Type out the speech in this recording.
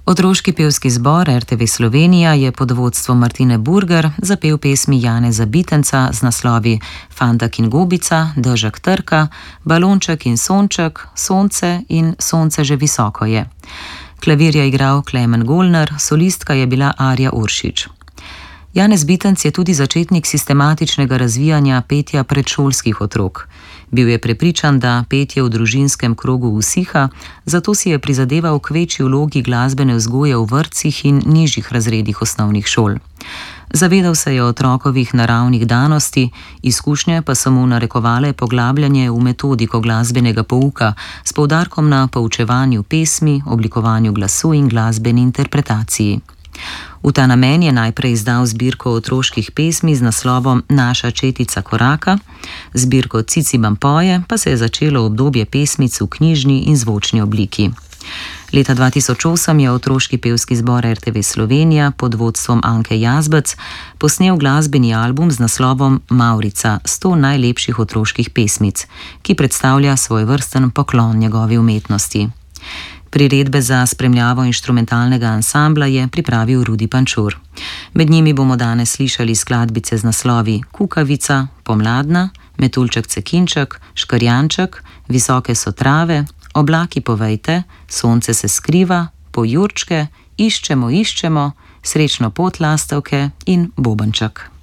Otroški pevski zbor RTV Slovenija je pod vodstvom Martine Burger zapel pesmi Janeza Bitenca z naslovi Fantak in gobica, Dežek trka, Balonček in sonček, Sonce in sonce že visoko je. Klavir je igral Klemen Golnar, solistka je bila Arja Uršič. Janez Bitenc je tudi začetnik sistematičnega razvijanja petja predšolskih otrok. Bil je prepričan, da petje v družinskem krogu usiha, zato si je prizadeval k večji vlogi glasbene vzgoje v vrtcih in nižjih razredih osnovnih šol. Zavedal se je otrokovih naravnih danosti, izkušnje pa so mu narekovale poglabljanje v metodiko glasbenega pouka s poudarkom na poučevanju pesmi, oblikovanju glasu in glasbeni interpretaciji. V ta namen je najprej izdal zbirko otroških pesmi z naslovom Naša četica koraka, zbirko Cicibam poje pa se je začelo obdobje pesmic v knjižni in zvočni obliki. Leta 2008 je otroški pevski zbor RTV Slovenija pod vodstvom Anke Jazbec posnel glasbeni album z naslovom Mavrica 100 najlepših otroških pesmic, ki predstavlja svojevrsten poklon njegovi umetnosti. Priredbe za spremljavo inštrumentalnega ansambla je pripravil Rudi Pančur. Med njimi bomo danes slišali skladbice z naslovi Kukavica, Pomladna, Metuljček cekinček, Škrjanček, Visoke so trave, Oblaki povejte, Sonce se skriva, Pojurčke, Iščemo, Srečno pot lastovke in Bobenček.